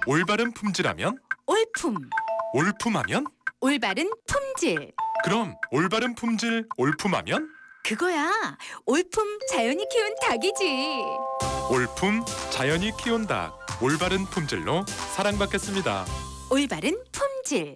올바른 품질하면? 올품. 올품하면? 올바른 품질. 그럼 올바른 품질 올품하면? 그거야. 올품 자연이 키운 닭이지. 올품 자연이 키운 닭. 올바른 품질로 사랑받겠습니다. 올바른 품질.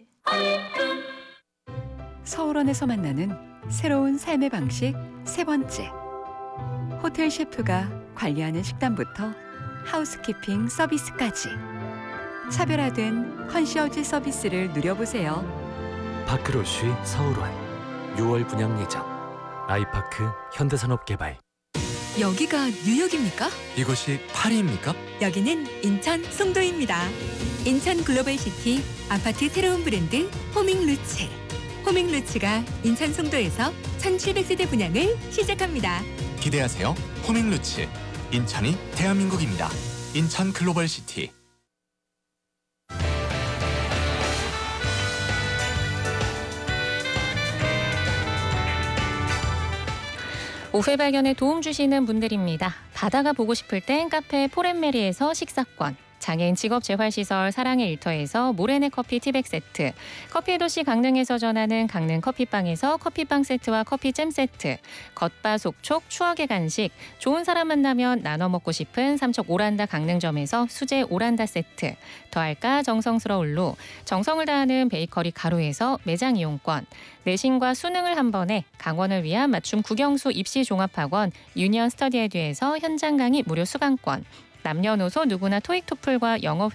서울원에서 만나는 새로운 삶의 방식 세 번째. 호텔 셰프가 관리하는 식단부터 하우스키핑 서비스까지 차별화된 컨시어지 서비스를 누려보세요. 파크로쉬 서울원 6월 분양 예정. 아이파크 현대산업개발. 여기가 뉴욕입니까? 이곳이 파리입니까? 여기는 인천 송도입니다. 인천 글로벌시티 아파트 새로운 브랜드 호밍루츠. 호밍루츠가 인천 송도에서 1700세대 분양을 시작합니다. 기대하세요. 호밍루츠. 인천이 대한민국입니다. 인천 글로벌시티. 오후에 발견에 도움 주시는 분들입니다. 바다가 보고 싶을 땐 카페 포렌메리에서 식사권, 장애인 직업재활시설 사랑의 일터에서 모래내 커피 티백 세트, 커피의 도시 강릉에서 전하는 강릉 커피빵에서 커피빵 세트와 커피잼 세트, 겉바속촉 추억의 간식, 좋은 사람 만나면 나눠 먹고 싶은 삼척 오란다 강릉점에서 수제 오란다 세트, 더할까 정성스러울로 정성을 다하는 베이커리 가루에서 매장 이용권, 내신과 수능을 한 번에 강원을 위한 맞춤 국영수 입시 종합학원 유니언 스터디에듀에서 현장 강의 무료 수강권, 남녀노소 누구나 토익 토플과 영어